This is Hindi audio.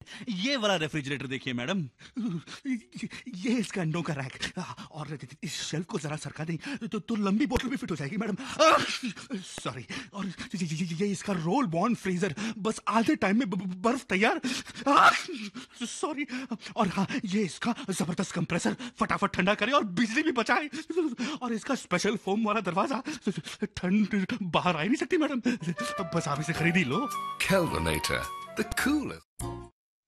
ये वाला रेफ्रिजरेटर देखिए मैडम, ये इसका अंडों का रैक, और इस शेल्फ को जरा सरका दें तो लंबी बोतल भी फिट हो जाएगी मैडम। सॉरी। और ये इसका रोल बॉर्न फ्रीजर, बस आधे टाइम में बर्फ तैयार। सॉरी। और हाँ, ये इसका जबरदस्त कंप्रेसर, फटाफट ठंडा करे और बिजली भी बचाए। और इसका स्पेशल फोम वाला दरवाजा, ठंड बाहर आ ही नहीं सकती मैडम, बाजार से खरीदी लो। Kelvinator, the coolest.